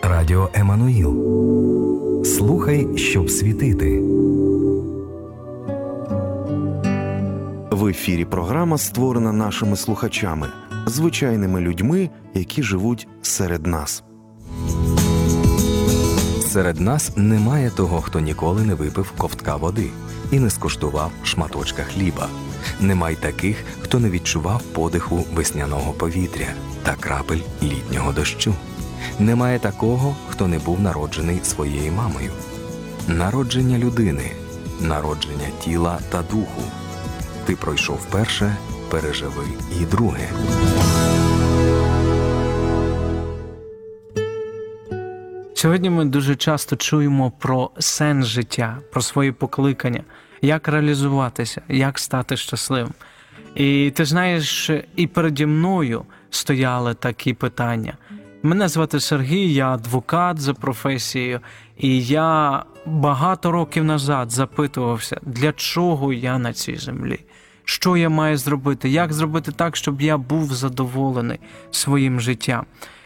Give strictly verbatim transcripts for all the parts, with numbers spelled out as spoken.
Радіо Еммануїл. Слухай, щоб світити. В ефірі програма створена нашими слухачами, звичайними людьми, які живуть серед нас. Серед нас немає того, хто ніколи не випив ковтка води і не скуштував шматочка хліба. Немає таких, хто не відчував подиху весняного повітря та крапель літнього дощу. Немає такого, хто не був народжений своєю мамою. Народження людини, народження тіла та духу. Ти пройшов перше, переживи і друге. Сьогодні ми дуже часто чуємо про сенс життя, про свої покликання, як реалізуватися, як стати щасливим. І ти знаєш, і переді мною стояли такі питання. Мене звати Сергій, я адвокат за професією, і я багато років назад запитувався, для чого я на цій землі, що я маю зробити, як зробити так, щоб я був задоволений своїм життям.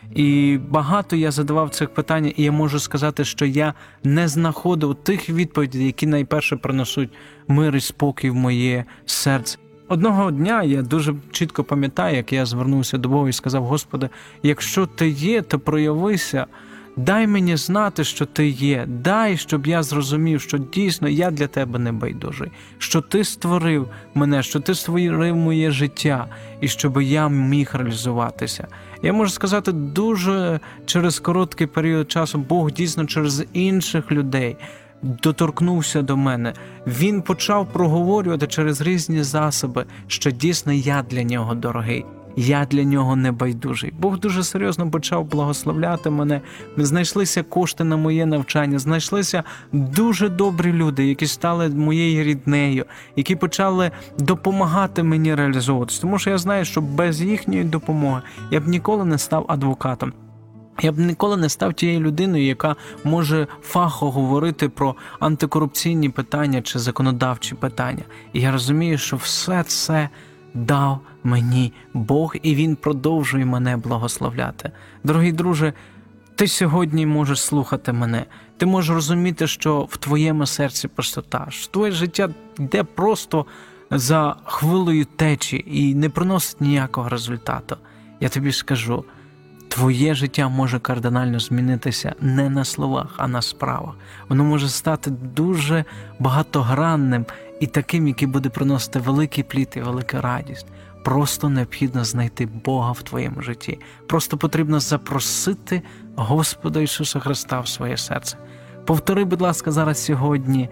І багато я задавав цих питань, і я можу сказати, що я не знаходив тих відповідей, які найперше принесуть мир і спокій в моє серце. Одного дня я дуже чітко пам'ятаю, як я звернувся до Бога і сказав: Господи, якщо Ти є, то проявися, дай мені знати, що Ти є, дай, щоб я зрозумів, що дійсно я для Тебе не байдужий, що Ти створив мене, що Ти створив моє життя, і щоб я міг реалізуватися. Я можу сказати, дуже через короткий період часу Бог дійсно через інших людей доторкнувся до мене. Він почав проговорювати через різні засоби, що дійсно я для нього дорогий. Я для нього не байдужий. Бог дуже серйозно почав благословляти мене. Знайшлися кошти на моє навчання, знайшлися дуже добрі люди, які стали моєю ріднею, які почали допомагати мені реалізовуватися. Тому що я знаю, що без їхньої допомоги я б ніколи не став адвокатом. Я б ніколи не став тією людиною, яка може фахово говорити про антикорупційні питання чи законодавчі питання. І я розумію, що все це дав мені Бог, і Він продовжує мене благословляти. Дорогий друже, ти сьогодні можеш слухати мене. Ти можеш розуміти, що в твоєму серці простота, що твоє життя йде просто за хвилею течі і не приносить ніякого результату. Я тобі скажу, твоє життя може кардинально змінитися не на словах, а на справах. Воно може стати дуже багатогранним і таким, який буде приносити великий плід і велику радість. Просто необхідно знайти Бога в твоєму житті. Просто потрібно запросити Господа Ісуса Христа в своє серце. Повтори, будь ласка, зараз сьогодні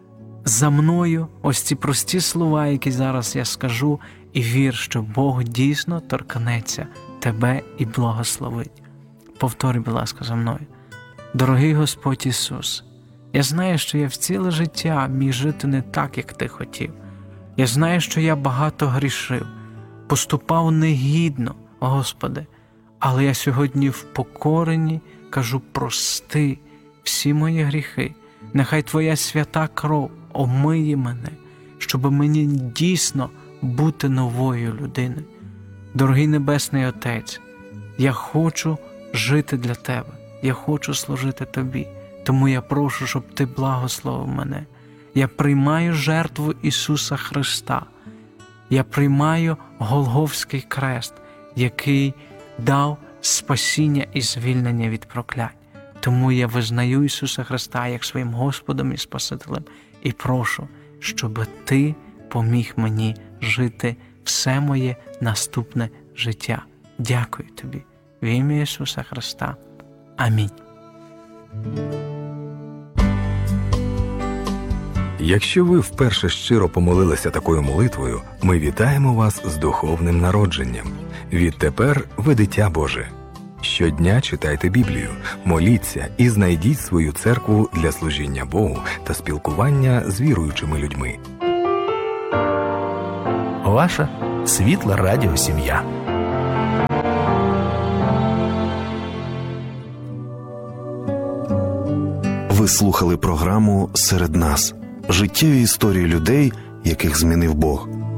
за мною ось ці прості слова, які зараз я скажу, і вір, що Бог дійсно торкнеться тебе і благословить. Повтори, будь ласка, за мною. Дорогий Господь Ісус, я знаю, що я в ціле життя міг жити не так, як Ти хотів. Я знаю, що я багато грішив, поступав негідно, Господи, але я сьогодні в покоренні кажу: прости всі мої гріхи. Нехай Твоя свята кров омиє мене, щоб мені дійсно бути новою людиною. Дорогий Небесний Отець, я хочу жити для Тебе, я хочу служити Тобі, тому я прошу, щоб Ти благословив мене. Я приймаю жертву Ісуса Христа, я приймаю Голгофський хрест, який дав спасіння і звільнення від проклять. Тому я визнаю Ісуса Христа як своїм Господом і Спасителем і прошу, щоб Ти поміг мені жити все моє наступне життя. Дякую Тобі. В ім'я Ісуса Христа. Амінь. Якщо ви вперше щиро помолилися такою молитвою, ми вітаємо вас з духовним народженням. Відтепер ви дитя Боже. Щодня читайте Біблію, моліться і знайдіть свою церкву для служіння Богу та спілкування з віруючими людьми. Ваша світла радіосім'я. Ви слухали програму «Серед нас» – життєві історії людей, яких змінив Бог.